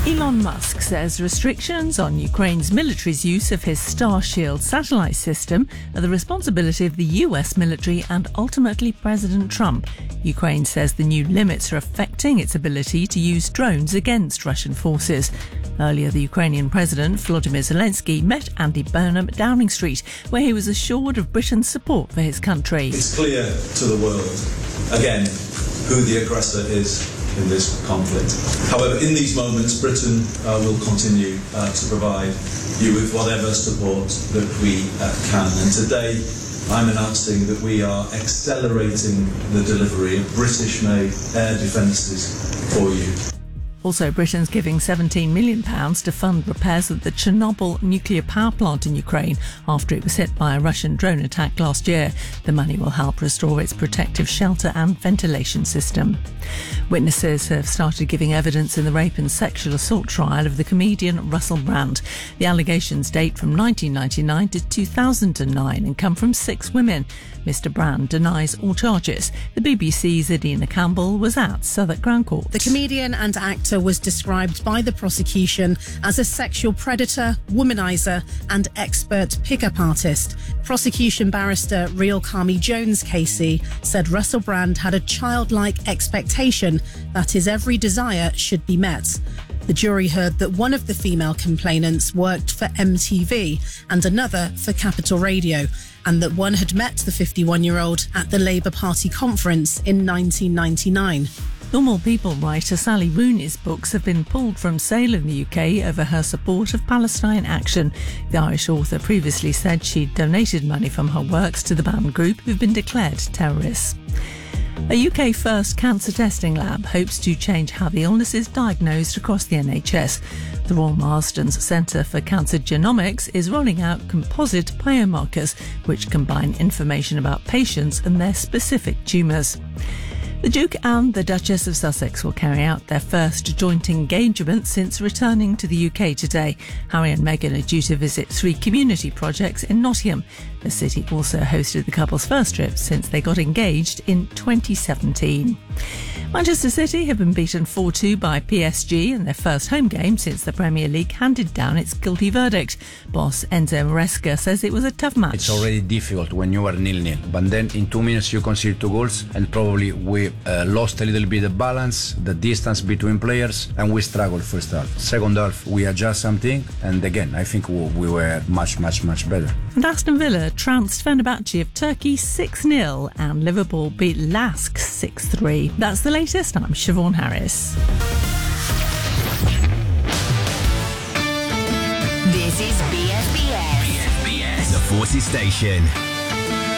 Elon Musk says restrictions on Ukraine's military's use of his Starshield satellite system are the responsibility of the US military and ultimately President Trump. Ukraine says the new limits are affecting its ability to use drones against Russian forces. Earlier, the Ukrainian President, Volodymyr Zelensky, met Andy Burnham at Downing Street, where he was assured of Britain's support for his country. It's clear to the world, again, who the aggressor is in this conflict. However, in these moments, Britain will continue to provide you with whatever support that we can. And today, I'm announcing that we are accelerating the delivery of British-made air defences for you. Also, Britain's giving £17 million to fund repairs at the Chernobyl nuclear power plant in Ukraine after it was hit by a Russian drone attack last year. The money will help restore its protective shelter and ventilation system. Witnesses have started giving evidence in the rape and sexual assault trial of the comedian Russell Brand. The allegations date from 1999 to 2009 and come from 6 women. Mr. Brand denies all charges. The BBC's Adina Campbell was at Southwark Crown Court. The comedian and actor was described by the prosecution as a sexual predator, womanizer and expert pickup artist. Prosecution barrister Real Kami Jones Casey said Russell Brand had a childlike expectation that his every desire should be met. The jury heard that one of the female complainants worked for MTV and another for Capital Radio, and that one had met the 51-year-old at the Labour Party conference in 1999. Normal People writer Sally Rooney's books have been pulled from sale in the UK over her support of Palestine Action. The Irish author previously said she'd donated money from her works to the banned group who've been declared terrorists. A UK-first cancer testing lab hopes to change how the illness is diagnosed across the NHS. The Royal Marsden's Centre for Cancer Genomics is rolling out composite biomarkers which combine information about patients and their specific tumours. The Duke and the Duchess of Sussex will carry out their first joint engagement since returning to the UK today. Harry and Meghan are due to visit 3 community projects in Nottingham. The city also hosted the couple's first trip since they got engaged in 2017. Manchester City have been beaten 4-2 by PSG in their first home game since the Premier League handed down its guilty verdict. Boss Enzo Maresca says it was a tough match. It's already difficult when you are 0-0, but then in 2 minutes you concede 2 goals, and probably we lost a little bit the balance, the distance between players, and we struggled first half. Second half we adjust something, and again I think we were much better. And Aston Villa trounced Fenerbahce of Turkey 6-0 and Liverpool beat Lask 6-3. That's the latest. I'm Siobhan Harris. This is BFBS. The Forces Station.